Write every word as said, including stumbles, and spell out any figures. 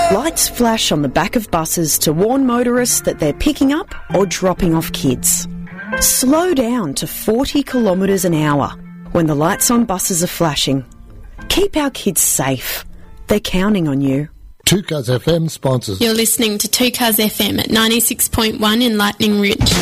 Lights flash on the back of buses to warn motorists that they're picking up or dropping off kids. Slow down to forty kilometres an hour when the lights on buses are flashing. Keep our kids safe. They're counting on you. two Cars F M sponsors. You're listening to two Cars F M at ninety-six point one in Lightning Ridge.